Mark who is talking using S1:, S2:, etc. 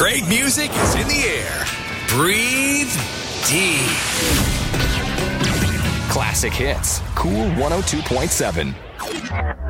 S1: Great music is in the air. Breathe deep. Classic Hits. Cool 102.7.